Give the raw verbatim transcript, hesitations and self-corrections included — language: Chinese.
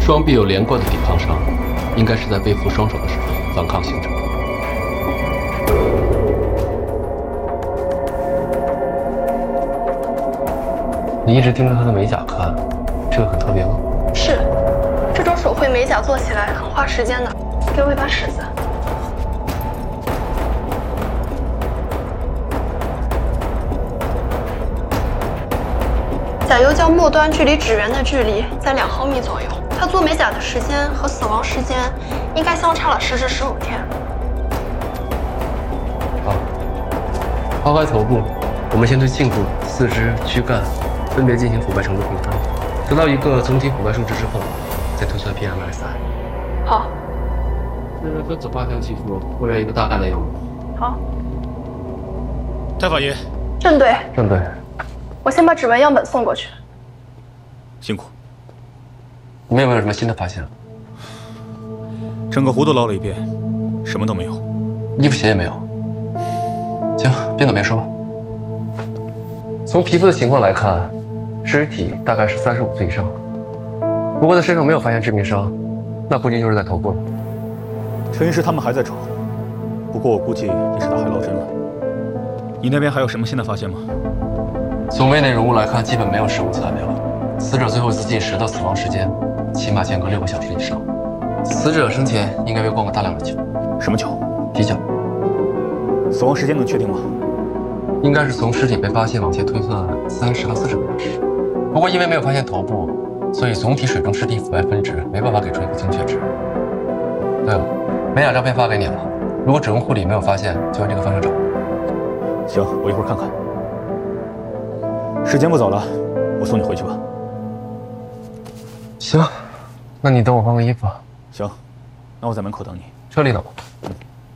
双臂有连贯的抵抗伤，应该是在背负双手的时候反抗形成的。你一直盯着他的美甲看，这个很特别吗？ 是，这种手绘美甲做起来很花时间的。给我一把尺子。甲油胶末端距离指缘的距离在两毫米左右，他做美甲的时间和死亡时间应该相差了十至十五天。 好，抛开头部，我们先对颈部、四肢、躯干分别进行腐败程度评分，得到一个总体腐败数值之后，再推算 P M S I。 好。 现在分组八条起伏，我有一个大概内容。 好。 戴法医。 郑队。 郑队。 我先把指纹样本送过去。 辛苦。 你们有没有什么新的发现？ 整个湖都捞了一遍，什么都没有。 衣服鞋也没有。行，边走边说吧。从皮肤的情况来看，尸体大概是三十五岁以上。不过他身上没有发现致命伤，那估计就是在头部了。 陈医师他们还在找，不过我估计也是打海捞针了。你那边还有什么新的发现吗？ 从胃内容物来看，基本没有食物残留。死者最后一次进食到死亡时间，起码间隔六个小时以上。死者生前应该未灌过大量的酒。 什么酒？ 啤酒。 死亡时间能确定吗？ 应该是从尸体被发现往前推算三十到四十个小时。不过因为没有发现头部，所以总体水中尸体腐败分值没办法给出一个精确值。对了，美甲照片发给你了，如果指纹库里没有发现，就按这个方向找。 行，我一会儿看看。时间不早了，我送你回去吧。 行，那你等我换个衣服。 行，那我在门口等你。 车里等。 嗯。